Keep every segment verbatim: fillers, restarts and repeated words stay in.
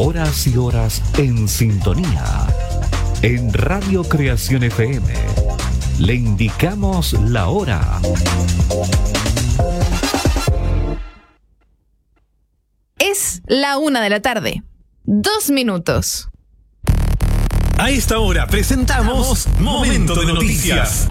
Horas y horas en sintonía. En Radio Creación F M le indicamos la hora. Es la una de la tarde. Dos minutos. A esta hora presentamos Momento de Noticias.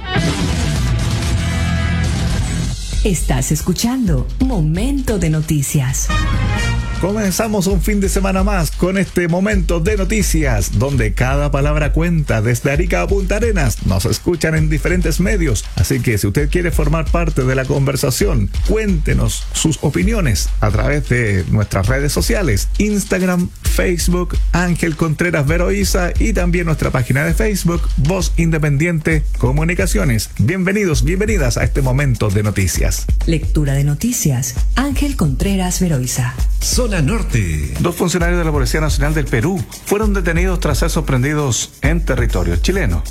Estás escuchando Momento de Noticias. Comenzamos un fin de semana más con este Momento de Noticias, donde cada palabra cuenta. Desde Arica a Punta Arenas nos escuchan en diferentes medios, así que si usted quiere formar parte de la conversación, cuéntenos sus opiniones a través de nuestras redes sociales, Instagram, Facebook, Ángel Contreras Veroiza, y también nuestra página de Facebook, Voz Independiente Comunicaciones. Bienvenidos, bienvenidas a este Momento de Noticias. Lectura de noticias, Ángel Contreras Veroiza. Zona Norte. Dos funcionarios de la Policía Nacional del Perú fueron detenidos tras ser sorprendidos en territorio chileno.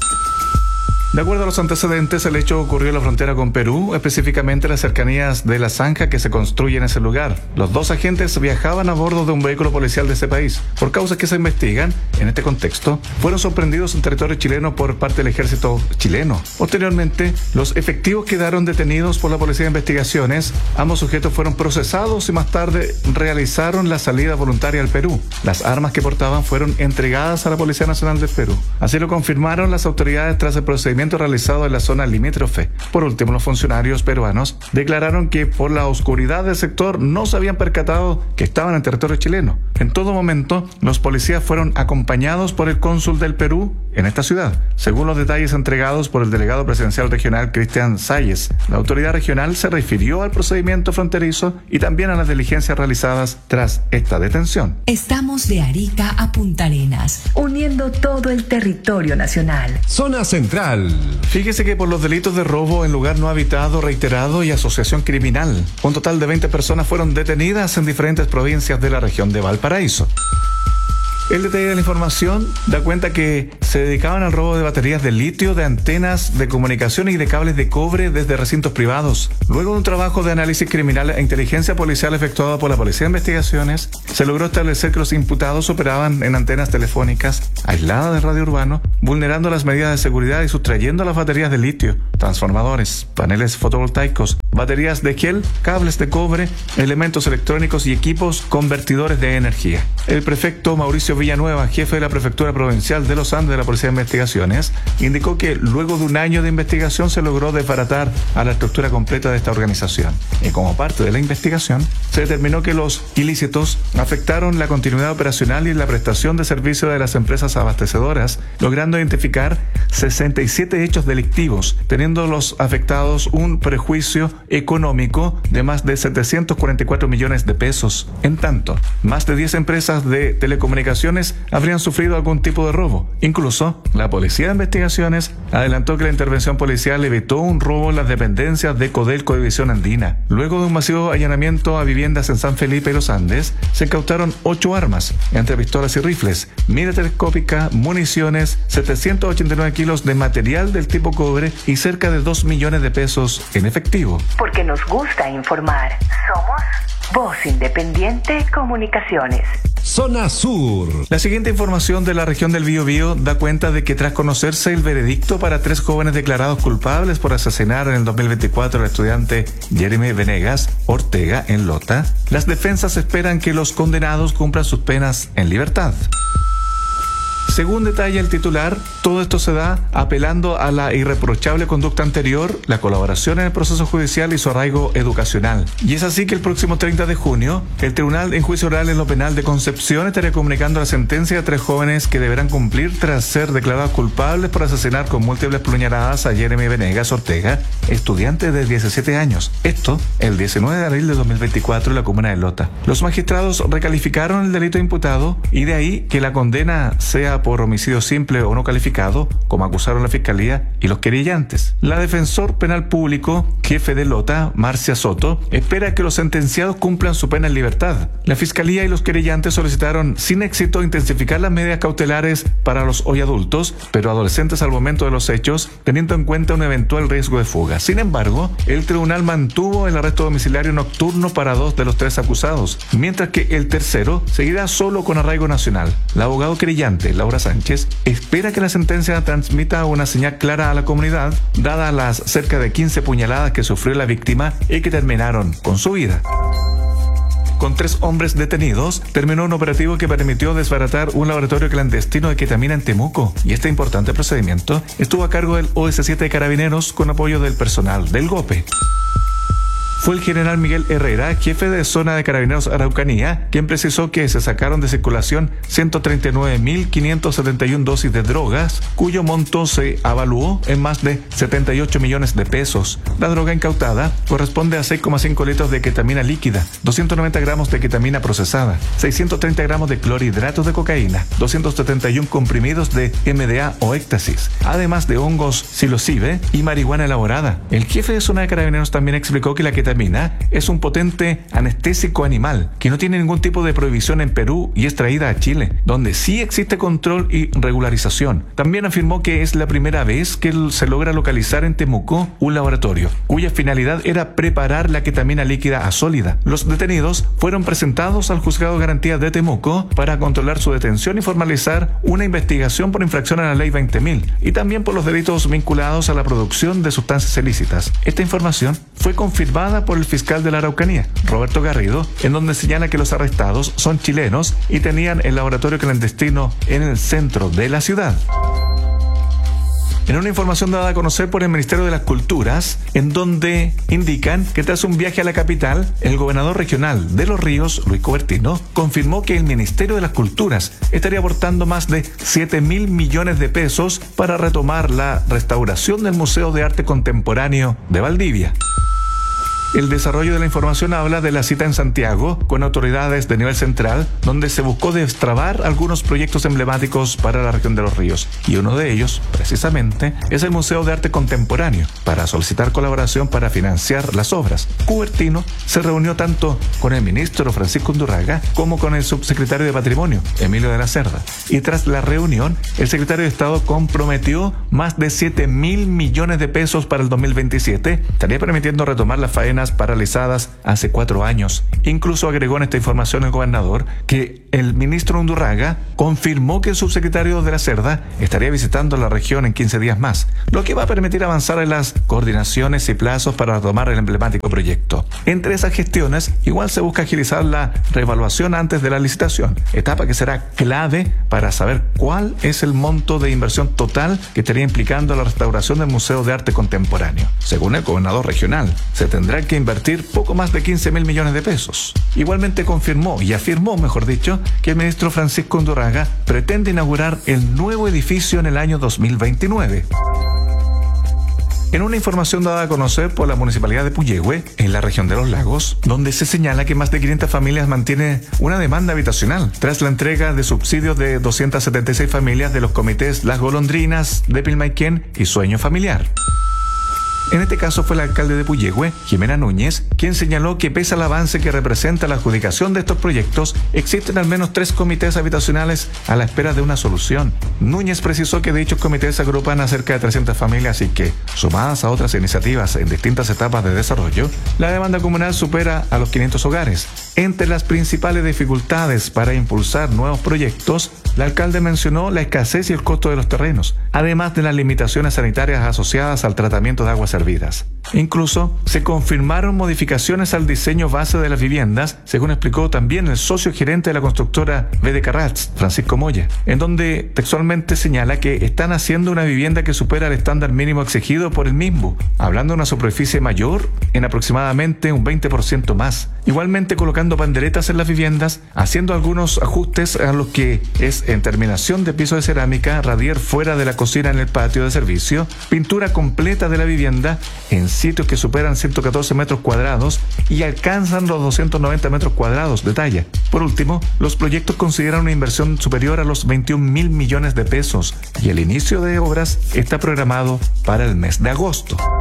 De acuerdo a los antecedentes, el hecho ocurrió en la frontera con Perú, específicamente en las cercanías de la zanja que se construye en ese lugar. Los dos agentes viajaban a bordo de un vehículo policial de ese país. Por causas que se investigan, en este contexto, fueron sorprendidos en territorio chileno por parte del ejército chileno. Posteriormente, los efectivos quedaron detenidos por la Policía de Investigaciones. Ambos sujetos fueron procesados y más tarde realizaron la salida voluntaria al Perú. Las armas que portaban fueron entregadas a la Policía Nacional del Perú. Así lo confirmaron las autoridades tras el procedimiento realizado en la zona limítrofe. Por último, los funcionarios peruanos declararon que por la oscuridad del sector no se habían percatado que estaban en territorio chileno. En todo momento, los policías fueron acompañados por el cónsul del Perú en esta ciudad, según los detalles entregados por el delegado presidencial regional Cristian Salles. La autoridad regional se refirió al procedimiento fronterizo y también a las diligencias realizadas tras esta detención. Estamos de Arica a Punta Arenas, uniendo todo el territorio nacional. Zona Central. Fíjese que por los delitos de robo en lugar no habitado, reiterado y asociación criminal, un total de veinte personas fueron detenidas en diferentes provincias de la región de Valparaíso. El detalle de la información da cuenta que se dedicaban al robo de baterías de litio, de antenas de comunicación y de cables de cobre desde recintos privados. Luego de un trabajo de análisis criminal e inteligencia policial efectuado por la Policía de Investigaciones, se logró establecer que los imputados operaban en antenas telefónicas aisladas del radio urbano, vulnerando las medidas de seguridad y sustrayendo las baterías de litio, transformadores, paneles fotovoltaicos, baterías de gel, cables de cobre, elementos electrónicos y equipos convertidores de energía. El prefecto Mauricio Villanueva, jefe de la Prefectura Provincial de los Andes de la Policía de Investigaciones, indicó que luego de un año de investigación se logró desbaratar a la estructura completa de esta organización. Y como parte de la investigación, se determinó que los ilícitos afectaron la continuidad operacional y la prestación de servicio de las empresas abastecedoras, logrando identificar sesenta y siete hechos delictivos, teniendo los afectados un prejuicio económico de más de setecientos cuarenta y cuatro millones de pesos. En tanto, más de diez empresas de telecomunicaciones habrían sufrido algún tipo de robo. Incluso, la Policía de Investigaciones adelantó que la intervención policial evitó un robo en las dependencias de Codelco División Andina. Luego de un masivo allanamiento a viviendas en San Felipe y Los Andes, se incautaron ocho armas, entre pistolas y rifles, mira telescópica, municiones, setecientos ochenta y nueve kilos de material del tipo cobre y cerca de dos millones de pesos en efectivo. Porque nos gusta informar. Somos Voz Independiente Comunicaciones. Zona Sur. La siguiente información de la región del Biobío da cuenta de que tras conocerse el veredicto para tres jóvenes declarados culpables por asesinar en el dos mil veinticuatro al estudiante Jeremy Venegas Ortega en Lota, las defensas esperan que los condenados cumplan sus penas en libertad. Según detalla el titular, todo esto se da apelando a la irreprochable conducta anterior, la colaboración en el proceso judicial y su arraigo educacional. Y es así que el próximo treinta de junio, el Tribunal en Juicio Oral en lo Penal de Concepción estaría comunicando la sentencia de tres jóvenes que deberán cumplir tras ser declarados culpables por asesinar con múltiples puñaladas a Jeremy Venegas Ortega, estudiante de diecisiete años. Esto, el diecinueve de abril de dos mil veinticuatro en la comuna de Lota. Los magistrados recalificaron el delito imputado y de ahí que la condena sea por por homicidio simple o no calificado, como acusaron la Fiscalía y los querellantes. La defensor penal público, jefe de Lota, Marcia Soto, espera que los sentenciados cumplan su pena en libertad. La Fiscalía y los querellantes solicitaron sin éxito intensificar las medidas cautelares para los hoy adultos, pero adolescentes al momento de los hechos, teniendo en cuenta un eventual riesgo de fuga. Sin embargo, el tribunal mantuvo el arresto domiciliario nocturno para dos de los tres acusados, mientras que el tercero seguirá solo con arraigo nacional. La abogado querellante, Laura Sánchez, espera que la sentencia transmita una señal clara a la comunidad, dadas las cerca de quince puñaladas que sufrió la víctima y que terminaron con su vida. Con tres hombres detenidos, terminó un operativo que permitió desbaratar un laboratorio clandestino de ketamina en Temuco, y este importante procedimiento estuvo a cargo del O S siete de Carabineros con apoyo del personal del GOPE. Fue el general Miguel Herrera, jefe de zona de Carabineros Araucanía, quien precisó que se sacaron de circulación ciento treinta y nueve mil quinientos setenta y una dosis de drogas, cuyo monto se avaluó en más de setenta y ocho millones de pesos. La droga incautada corresponde a seis coma cinco litros de ketamina líquida, doscientos noventa gramos de ketamina procesada, seiscientos treinta gramos de clorhidratos de cocaína, doscientos setenta y uno comprimidos de M D A o éxtasis, además de hongos psilocibe y marihuana elaborada. El jefe de zona de Carabineros también explicó que la ketamina es un potente anestésico animal que no tiene ningún tipo de prohibición en Perú y es traída a Chile, donde sí existe control y regularización. También afirmó que es la primera vez que se logra localizar en Temuco un laboratorio cuya finalidad era preparar la ketamina líquida a sólida. Los detenidos fueron presentados al Juzgado de Garantía de Temuco para controlar su detención y formalizar una investigación por infracción a la ley veinte mil y también por los delitos vinculados a la producción de sustancias ilícitas. Esta información fue confirmada por el fiscal de la Araucanía, Roberto Garrido, en donde señala que los arrestados son chilenos y tenían el laboratorio clandestino en el centro de la ciudad. En una información dada a conocer por el Ministerio de las Culturas, en donde indican que tras un viaje a la capital, el gobernador regional de Los Ríos, Luis Cobertino, confirmó que el Ministerio de las Culturas estaría aportando más de siete mil millones de pesos para retomar la restauración del Museo de Arte Contemporáneo de Valdivia. El desarrollo de la información habla de la cita en Santiago con autoridades de nivel central, donde se buscó destrabar algunos proyectos emblemáticos para la región de Los Ríos. Y uno de ellos, precisamente, es el Museo de Arte Contemporáneo, para solicitar colaboración para financiar las obras. Cubertino se reunió tanto con el ministro Francisco Undurraga como con el subsecretario de Patrimonio, Emilio de la Cerda. Y tras la reunión, el secretario de Estado comprometió más de siete mil millones de pesos para el dos mil veintisiete, estaría permitiendo retomar las faenas paralizadas hace cuatro años. Incluso agregó en esta información el gobernador que el ministro Undurraga confirmó que el subsecretario de la Cerda estaría visitando la región en quince días más, lo que va a permitir avanzar en las coordinaciones y plazos para tomar el emblemático proyecto. Entre esas gestiones, igual se busca agilizar la reevaluación antes de la licitación, etapa que será clave para saber cuál es el monto de inversión total que estaría implicando la restauración del Museo de Arte Contemporáneo. Según el gobernador regional, se tendrá que invertir poco más de quince mil millones de pesos. Igualmente confirmó y afirmó, mejor dicho, que el ministro Francisco Undurraga pretende inaugurar el nuevo edificio en el año dos mil veintinueve. En una información dada a conocer por la Municipalidad de Puyehue, en la región de Los Lagos, donde se señala que más de quinientas familias mantienen una demanda habitacional tras la entrega de subsidios de doscientas setenta y seis familias de los comités Las Golondrinas, de Pilmaiquén y Sueño Familiar. En este caso fue el alcalde de Puyehue, Jimena Núñez, quien señaló que pese al avance que representa la adjudicación de estos proyectos, existen al menos tres comités habitacionales a la espera de una solución. Núñez precisó que dichos comités agrupan a cerca de trescientas familias y que, sumadas a otras iniciativas en distintas etapas de desarrollo, la demanda comunal supera a los quinientos hogares. Entre las principales dificultades para impulsar nuevos proyectos, el alcalde mencionó la escasez y el costo de los terrenos, además de las limitaciones sanitarias asociadas al tratamiento de aguas servidas. Incluso se confirmaron modificaciones al diseño base de las viviendas, según explicó también el socio gerente de la constructora B D Carrats, Francisco Moya, en donde textualmente señala que están haciendo una vivienda que supera el estándar mínimo exigido por el MIMBU, hablando de una superficie mayor en aproximadamente un veinte por ciento más. Igualmente colocando panderetas en las viviendas, haciendo algunos ajustes a lo que es en terminación de piso de cerámica, radier fuera de la cocina en el patio de servicio, pintura completa de la vivienda, en sitios que superan ciento catorce metros cuadrados y alcanzan los doscientos noventa metros cuadrados de talla. Por último, los proyectos consideran una inversión superior a los veintiún mil millones de pesos y el inicio de obras está programado para el mes de agosto.